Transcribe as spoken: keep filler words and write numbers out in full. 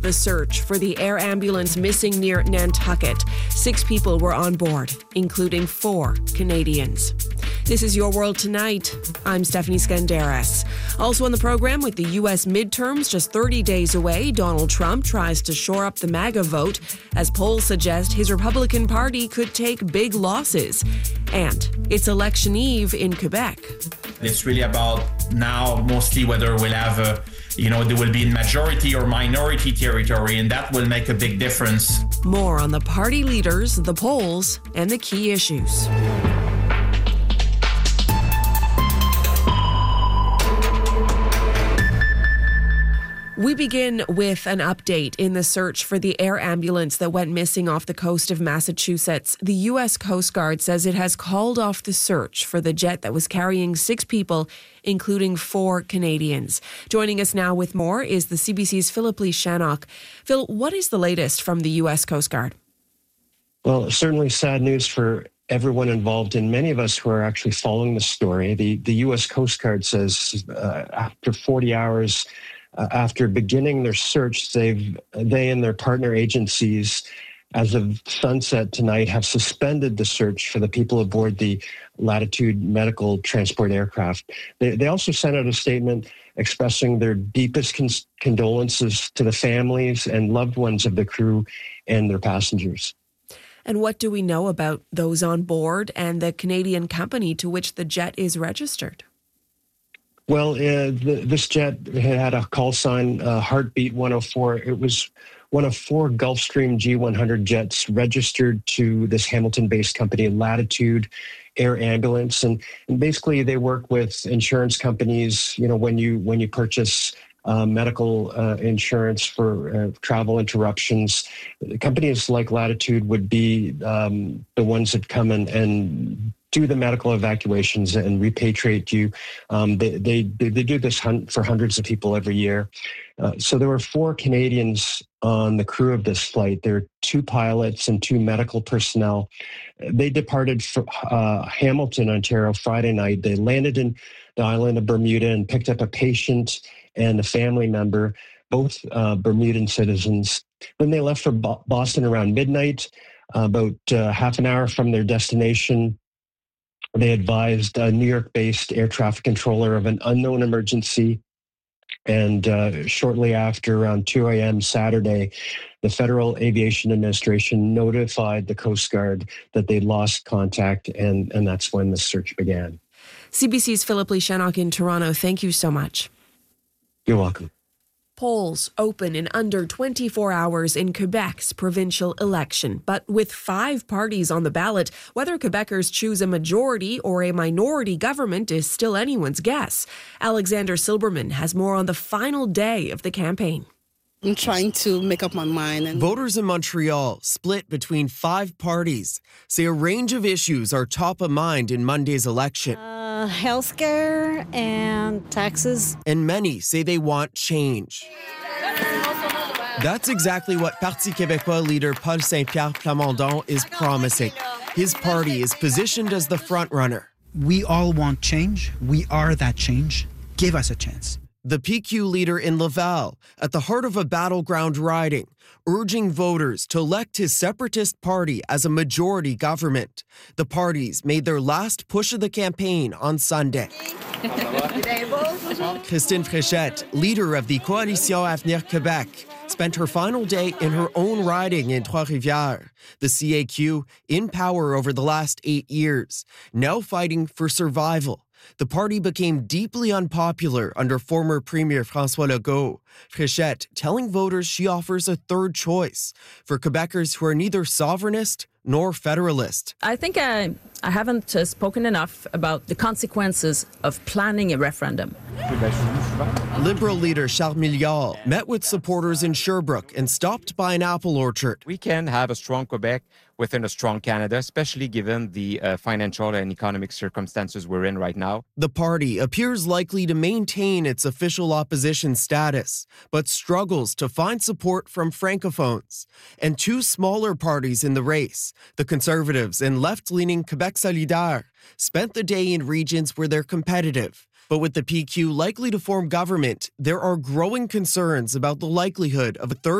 the search for the air ambulance missing near Nantucket. Six people were on board, including four Canadians. This is Your World Tonight. I'm Stephanie Skandaris. Also on the program, with the U S midterms just thirty days away, Donald Trump tries to shore up the MAGA vote as polls suggest his Republican Party could take big losses. And it's election eve in Quebec. It's really about now mostly whether we'll have a, you know, there will be in majority or minority territory, and that will make a big difference. More on the party leaders, the polls, and the key issues. We begin with an update in the search for the air ambulance that went missing off the coast of Massachusetts. The U S Coast Guard says it has called off the search for the jet that was carrying six people, including four Canadians. Joining us now with more is the C B C's Philip Lee Shannock. Phil, what is the latest from the U S Coast Guard? Well, certainly sad news for everyone involved, and many of us who are actually following the story. The, the U S Coast Guard says uh, after forty hours, Uh, after beginning their search, they've they and their partner agencies, as of sunset tonight, have suspended the search for the people aboard the Latitude medical transport aircraft. They, they also sent out a statement expressing their deepest con- condolences to the families and loved ones of the crew and their passengers. And what do we know about those on board and the Canadian company to which the jet is registered? Well, uh, the, this jet had a call sign, uh, Heartbeat one oh four. It was one of four Gulfstream G one hundred jets registered to this Hamilton-based company, Latitude Air Ambulance, and, and basically they work with insurance companies. You know, when you when you purchase uh, medical uh, insurance for uh, travel interruptions, companies like Latitude would be um, the ones that come and, and do the medical evacuations and repatriate you. Um, they, they they do this hun- for hundreds of people every year. Uh, so there were four Canadians on the crew of this flight. There are two pilots and two medical personnel. They departed for uh, Hamilton, Ontario, Friday night. They landed in the island of Bermuda and picked up a patient and a family member, both uh, Bermudan citizens. Then they left for Bo- Boston around midnight, uh, about uh, half an hour from their destination. They advised a New York-based air traffic controller of an unknown emergency. And uh, shortly after, around two a.m. Saturday, the Federal Aviation Administration notified the Coast Guard that they lost contact, and, and that's when the search began. C B C's Philip Lee Shannock in Toronto, thank you so much. You're welcome. Polls open in under twenty-four hours in Quebec's provincial election. But with five parties on the ballot, whether Quebecers choose a majority or a minority government is still anyone's guess. Alexander Silberman has more on the final day of the campaign. I'm trying to make up my mind. And Voters in Montreal, split between five parties, say a range of issues are top of mind in Monday's election. Uh, healthcare and taxes. And many say they want change. That's exactly what Parti Québécois leader Paul Saint-Pierre Plamondon is promising. His party is positioned as the frontrunner. We all want change. We are that change. Give us a chance. The P Q leader in Laval, at the heart of a battleground riding, urging voters to elect his separatist party as a majority government. The parties made their last push of the campaign on Sunday. Christine Fréchette, leader of the Coalition Avenir Québec, spent her final day in her own riding in Trois-Rivières. The C A Q, in power over the last eight years, now fighting for survival. The party became deeply unpopular under former Premier François Legault. Fréchette telling voters she offers a third choice for Quebecers who are neither sovereignist nor federalist. I think I, I haven't uh, spoken enough about the consequences of planning a referendum. Liberal leader Charles Milliard met with supporters in Sherbrooke and stopped by an apple orchard. We can have a strong Quebec within a strong Canada, especially given the uh, financial and economic circumstances we're in right now. The party appears likely to maintain its official opposition status, but struggles to find support from francophones. And two smaller parties in the race, the Conservatives and left-leaning Québec Solidaire, spent the day in regions where they're competitive. But with the P Q likely to form government, there are growing concerns about the likelihood of a third